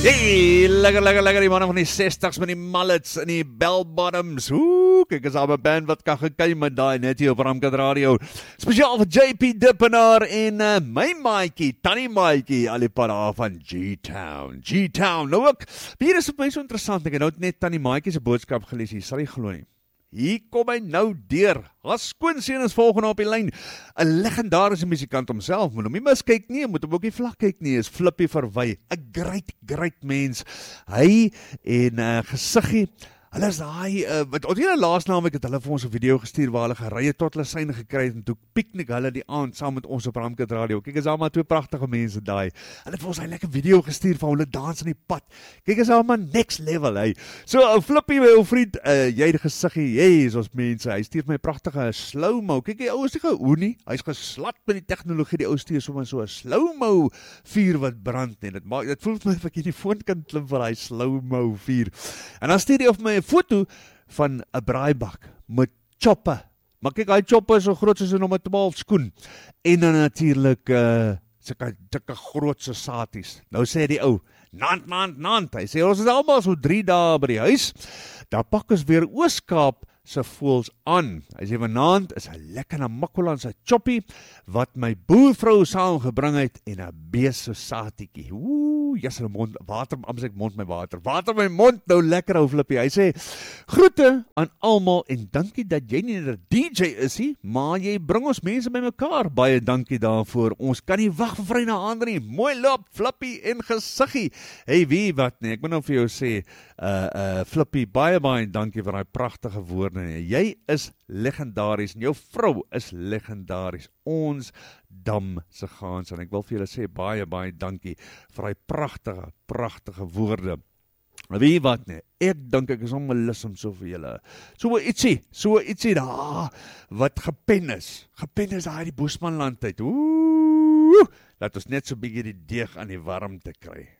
Hey, lekker, die mannen van die 60s met die mullets en die bell bottoms. Kijk eens aan my band wat kan gekeim met die net hier op Ramkat Radio. Speciaal vir JP Dippenaar en my maatjie, Tannie Maatjie, al die pad af van G-Town. G-Town, nou ook, hier is het my so interessant, ek het nou net Tannie Maatjie se boodskap gelees, hier sal jy glo nie. Hier kom hy nou deur. Haar skoonseun is volgende op die lyn. 'n legendarische musikant homself. Moet hom nie miskyk nie, moet hom ook nie vlak kyk nie. Is Flippy Verwy. 'n great mens. Hy en Gesiggie. Hulle is daai, wat die laaste naweek het hulle vir ons 'n video gestuur waar hulle gery het tot hulle syne gekry het en toe piknik hulle die aand saam met ons op Ramkat Radio. Kyk, is daar maar twee pragtige mense daai. Hulle het vir ons 'n lekker video gestuur van hulle dans in die pad. Kyk, is daar maar next level, hy. So, Flippy, my ou vriend, jy die Gesiggie, jy is ons mense. Hy stuur my 'n pragtige slow-mo. Kyk, die ou is nie gehoor nie. Hy's geslat met die tegnologie. Die ou stuur sommer so 'n slow-mo vuur wat brand net. Dit voel vir my of ek in die foon kan klim vir hy slow-mo vuur. En dan stuur hy op my 'n foto van 'n braaibak met choppe. Maar kyk, hy choppe is so groot soos 'n nommer 12 skoen. En dan natuurlik sulke dikke grootse saties. Nou sê die ou, nant. Hy sê ons is almal so 3 dae by die huis. Dan pak ons weer Oos-Kaap se voels aan. Hy sê vanaand is 'n lekker Namakwalandse choppie wat my boervrou saamgebring het en 'n beesosatietjie. Yes, mond, water, amper ek mond my water. Water my mond, nou lekker ou Flippy. Hy sê, groete aan almal en dankie dat jy nie 'n DJ is nie, maar jy bring ons mense by mekaar. Baie dankie daarvoor. Ons kan nie wag vir Vrydag aand nie. Mooi loop, Flippy en Gesiggie. Hey, wie wat nie, ek moet nou vir jou sê, Flippy, baie dankie vir daai pragtige woorde. Jy is legendaries en jou vrou is legendaries. Ons dam se gaans en ek wil vir julle sê baie dankie vir daai pragtige woorde. Wie wat nie, ek dink ek is onmelus om so vir julle. So ietsie daar wat gepen is daar die Bosmanland tyd. Laat ons net so 'n bietjie die deeg aan die warmte kry.